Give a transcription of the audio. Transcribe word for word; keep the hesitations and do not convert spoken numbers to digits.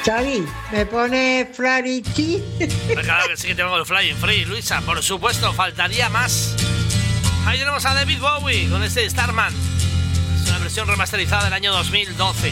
Xavi, ¿me pone Flarity? Claro que sí que tengo el Flying Free, Luisa, por supuesto, faltaría más. Ahí tenemos a David Bowie con este Starman. Es una versión remasterizada del año dos mil doce.